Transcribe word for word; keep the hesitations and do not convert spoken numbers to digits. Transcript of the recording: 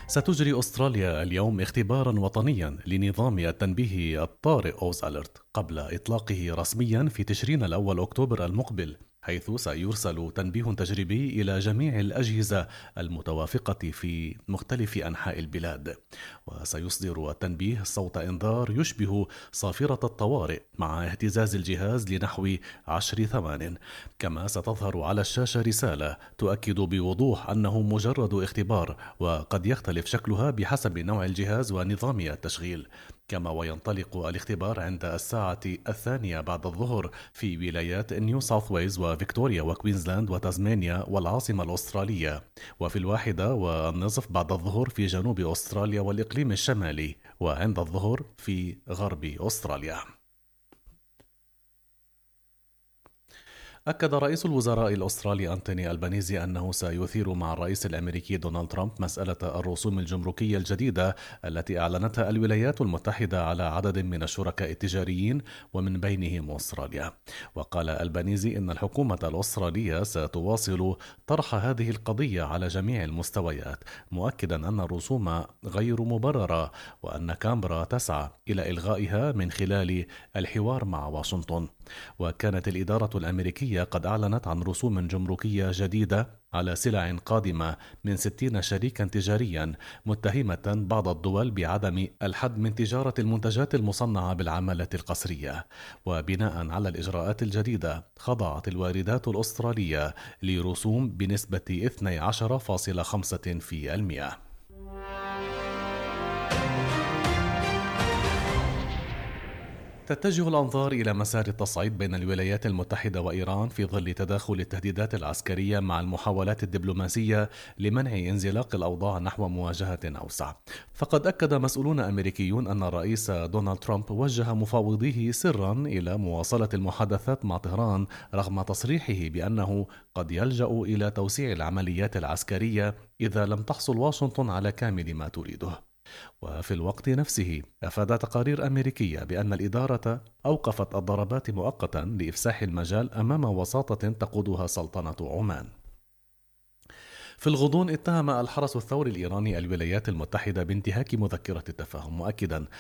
ستجري أستراليا اليوم اختبارا وطنيا لنظام التنبيه الطارئ أوز أليرت قبل إطلاقه رسميا في تشرين الأول أكتوبر المقبل، حيث سيرسل تنبيه تجريبي إلى جميع الأجهزة المتوافقة في مختلف أنحاء البلاد. وسيصدر التنبيه صوت إنذار يشبه صافرة الطوارئ مع اهتزاز الجهاز لنحو عشر ثوان. كما ستظهر على الشاشة رسالة تؤكد بوضوح أنه مجرد اختبار، وقد يختلف شكلها بحسب نوع الجهاز ونظام التشغيل. كما وينطلق الاختبار عند الساعة الثانية بعد الظهر في ولايات نيو ساوث ويلز وفيكتوريا وكوينزلاند وتازمانيا والعاصمة الأسترالية، وفي الواحدة والنصف بعد الظهر في جنوب أستراليا والإقليم الشمالي، وعند الظهر في غرب أستراليا. أكد رئيس الوزراء الأسترالي أنتوني ألبانيزي أنه سيثير مع الرئيس الأمريكي دونالد ترامب مسألة الرسوم الجمركية الجديدة التي أعلنتها الولايات المتحدة على عدد من الشركاء التجاريين ومن بينهم أستراليا. وقال ألبانيزي إن الحكومة الأسترالية ستواصل طرح هذه القضية على جميع المستويات، مؤكدا أن الرسوم غير مبررة وأن كامبرا تسعى إلى إلغائها من خلال الحوار مع واشنطن. وكانت الإدارة الأمريكية قد أعلنت عن رسوم جمركية جديدة على سلع قادمة من ستين شريكا تجاريا، متهمة بعض الدول بعدم الحد من تجارة المنتجات المصنعة بالعمالة القسرية. وبناء على الإجراءات الجديدة خضعت الواردات الأسترالية لرسوم بنسبة اثني عشر فاصلة خمسة بالمئة. تتجه الأنظار إلى مسار التصعيد بين الولايات المتحدة وإيران في ظل تداخل التهديدات العسكرية مع المحاولات الدبلوماسية لمنع انزلاق الأوضاع نحو مواجهة أوسع. فقد أكد مسؤولون أمريكيون أن الرئيس دونالد ترامب وجه مفاوضيه سرا إلى مواصلة المحادثات مع طهران رغم تصريحه بأنه قد يلجأ إلى توسيع العمليات العسكرية إذا لم تحصل واشنطن على كامل ما تريده. وفي الوقت نفسه أفاد تقارير أمريكية بأن الإدارة أوقفت الضربات مؤقتا لإفساح المجال أمام وساطة تقودها سلطنة عمان. في الغضون اتهم الحرس الثوري الإيراني الولايات المتحدة بانتهاك مذكرة التفاهم، مؤكدا